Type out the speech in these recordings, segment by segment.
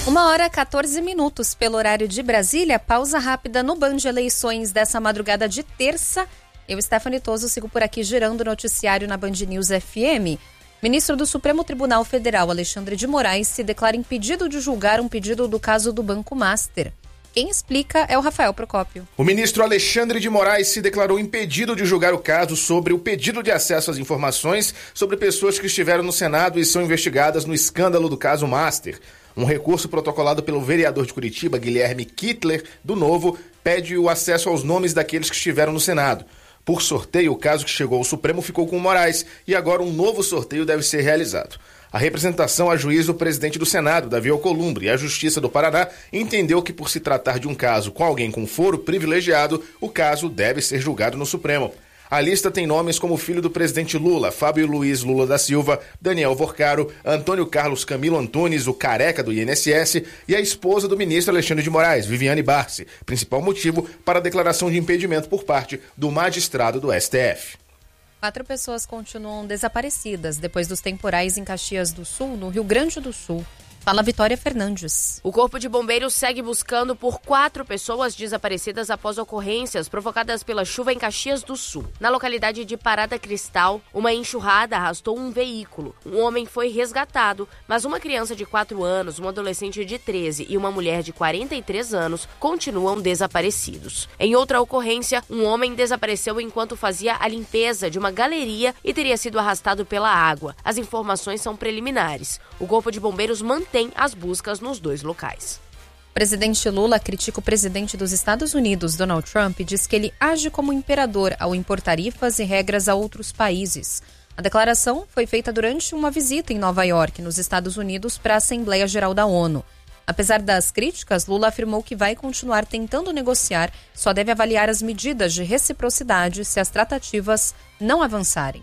1h14 pelo horário de Brasília. Pausa rápida no Band Eleições dessa madrugada de terça. Eu, Stephanie Toso, sigo por aqui girando o noticiário na Band News FM. Ministro do Supremo Tribunal Federal, Alexandre de Moraes, se declara impedido de julgar um pedido do caso do Banco Master. Quem explica é o Rafael Procópio. O ministro Alexandre de Moraes se declarou impedido de julgar o caso sobre o pedido de acesso às informações sobre pessoas que estiveram no Senado e são investigadas no escândalo do caso Master. Um recurso protocolado pelo vereador de Curitiba, Guilherme Kittler, do Novo, pede o acesso aos nomes daqueles que estiveram no Senado. Por sorteio, o caso que chegou ao Supremo ficou com Moraes e agora um novo sorteio deve ser realizado. A representação a juízo do presidente do Senado, Davi Alcolumbre, e a Justiça do Paraná entendeu que, por se tratar de um caso com alguém com foro privilegiado, o caso deve ser julgado no Supremo. A lista tem nomes como o filho do presidente Lula, Fábio Luiz Lula da Silva, Daniel Vorcaro, Antônio Carlos Camilo Antunes, o careca do INSS, e a esposa do ministro Alexandre de Moraes, Viviane Barsi, principal motivo para a declaração de impedimento por parte do magistrado do STF. 4 pessoas continuam desaparecidas depois dos temporais em Caxias do Sul, no Rio Grande do Sul. Fala Vitória Fernandes. O Corpo de Bombeiros segue buscando por 4 pessoas desaparecidas após ocorrências provocadas pela chuva em Caxias do Sul. Na localidade de Parada Cristal, uma enxurrada arrastou um veículo. Um homem foi resgatado, mas uma criança de 4 anos, um adolescente de 13 e uma mulher de 43 anos continuam desaparecidos. Em outra ocorrência, um homem desapareceu enquanto fazia a limpeza de uma galeria e teria sido arrastado pela água. As informações são preliminares. O Corpo de Bombeiros mantém as buscas nos 2 locais. O presidente Lula critica o presidente dos Estados Unidos, Donald Trump, e diz que ele age como imperador ao impor tarifas e regras a outros países. A declaração foi feita durante uma visita em Nova York, nos Estados Unidos, para a Assembleia Geral da ONU. Apesar das críticas, Lula afirmou que vai continuar tentando negociar, só deve avaliar as medidas de reciprocidade se as tratativas não avançarem.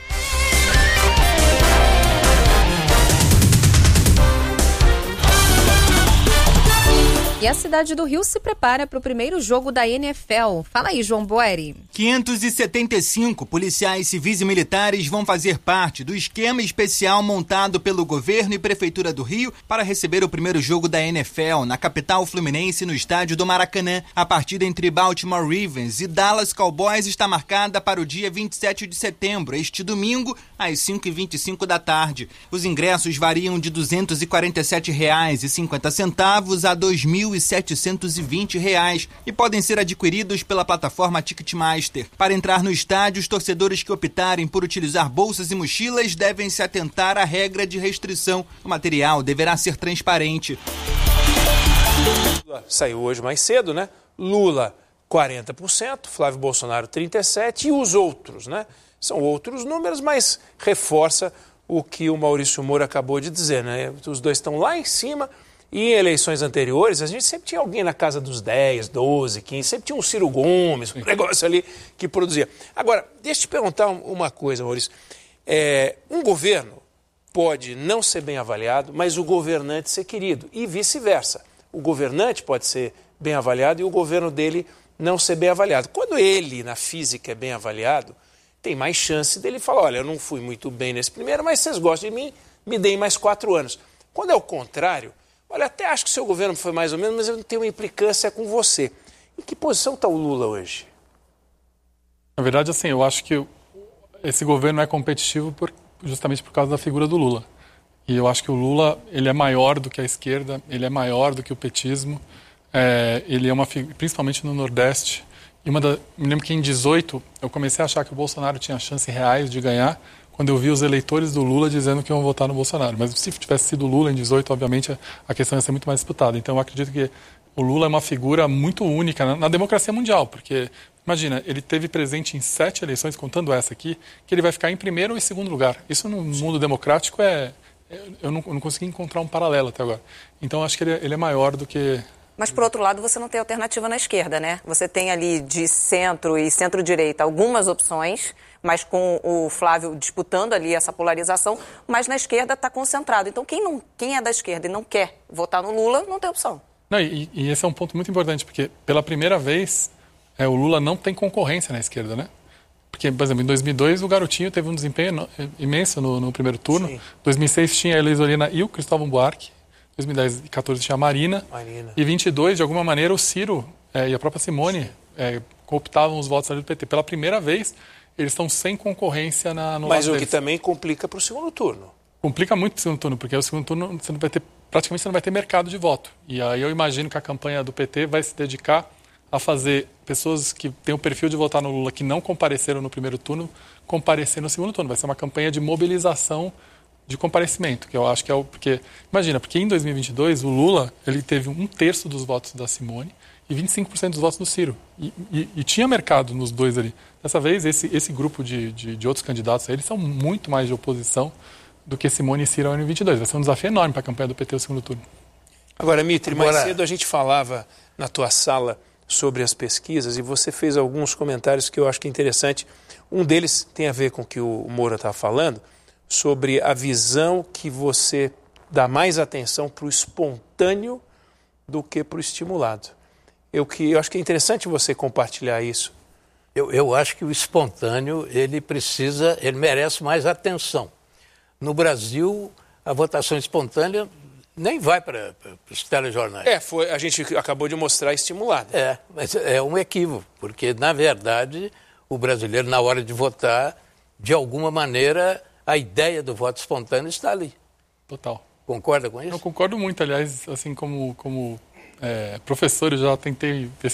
E a cidade do Rio se prepara para o primeiro jogo da NFL. Fala aí, João Boeri. 575 policiais civis e militares vão fazer parte do esquema especial montado pelo governo e prefeitura do Rio para receber o primeiro jogo da NFL na capital fluminense, no estádio do Maracanã. A partida entre Baltimore Ravens e Dallas Cowboys está marcada para o dia 27 de setembro, este domingo, às 5h25 da tarde. Os ingressos variam de R$ 247,50 a R$ 2.720 e podem ser adquiridos pela plataforma Ticketmaster. Para entrar no estádio, os torcedores que optarem por utilizar bolsas e mochilas devem se atentar à regra de restrição. O material deverá ser transparente. Saiu hoje mais cedo, né? Lula 40%, Flávio Bolsonaro 37% e os outros, né? São outros números, mas reforça o que o Maurício Moro acabou de dizer, né? Os dois estão lá em cima. E em eleições anteriores, a gente sempre tinha alguém na casa dos 10, 12, 15, sempre tinha um Ciro Gomes, um negócio ali que produzia. Agora, deixa eu te perguntar uma coisa, Maurício. Um governo pode não ser bem avaliado, mas o governante ser querido, e vice-versa. O governante pode ser bem avaliado e o governo dele não ser bem avaliado. Quando ele, na física, é bem avaliado, tem mais chance dele falar, olha, eu não fui muito bem nesse primeiro, mas vocês gostam de mim, me deem mais 4 anos. Quando é o contrário, olha, até acho que o seu governo foi mais ou menos, mas eu não tenho uma implicância com você. Em que posição está o Lula hoje? Na verdade, assim, eu acho que esse governo é competitivo justamente por causa da figura do Lula. E eu acho que o Lula, ele é maior do que a esquerda, ele é maior do que o petismo, ele é uma figura, principalmente no Nordeste. Me lembro que em 2018 eu comecei a achar que o Bolsonaro tinha chances reais de ganhar, quando eu vi os eleitores do Lula dizendo que iam votar no Bolsonaro. Mas se tivesse sido o Lula em 2018, obviamente, a questão ia ser muito mais disputada. Então eu acredito que o Lula é uma figura muito única na democracia mundial, porque, imagina, ele teve presente em 7 eleições, contando essa aqui, que ele vai ficar em primeiro ou em segundo lugar. Isso no mundo democrático eu não consegui encontrar um paralelo até agora. Então acho que ele é maior do que... Mas, por outro lado, você não tem alternativa na esquerda, né? Você tem ali de centro e centro-direita algumas opções, mas com o Flávio disputando ali essa polarização, mas na esquerda está concentrado. Então, quem é da esquerda e não quer votar no Lula, não tem opção. Não, e esse é um ponto muito importante, porque pela primeira vez o Lula não tem concorrência na esquerda, né? Porque, por exemplo, em 2002 o Garotinho teve um desempenho imenso no primeiro turno. Em 2006 tinha a Elis Olina e o Cristóvão Buarque. 2010 e 2014 tinha a Marina. E 22, de alguma maneira, o Ciro e a própria Simone cooptavam os votos ali do PT. Pela primeira vez, eles estão sem concorrência no lado Mas o deles. que também complica para o segundo turno. Complica muito para o segundo turno, porque o segundo turno praticamente você não vai ter mercado de voto. E aí eu imagino que a campanha do PT vai se dedicar a fazer pessoas que têm o perfil de votar no Lula, que não compareceram no primeiro turno, comparecer no segundo turno. Vai ser uma campanha de mobilização de comparecimento, que eu acho que é porque em 2022 o Lula ele teve 1/3 dos votos da Simone e 25% dos votos do Ciro. E tinha mercado nos dois ali. Dessa vez, esse grupo de outros candidatos, eles são muito mais de oposição do que Simone e Ciro em 2022. Vai ser um desafio enorme para a campanha do PT no segundo turno. Agora, Mitri, mais cedo a gente falava na tua sala sobre as pesquisas e você fez alguns comentários que eu acho que é interessante. Um deles tem a ver com o que o Moura estava falando, sobre a visão que você dá mais atenção para o espontâneo do que para o estimulado. Eu acho que é interessante você compartilhar isso. Eu acho que o espontâneo, ele merece mais atenção. No Brasil, a votação espontânea nem vai para os telejornais. A gente acabou de mostrar estimulado. Mas é um equívoco, porque, na verdade, o brasileiro, na hora de votar, de alguma maneira, a ideia do voto espontâneo está ali. Total. Concorda com isso? Eu concordo muito, aliás, assim como professor, eu já tentei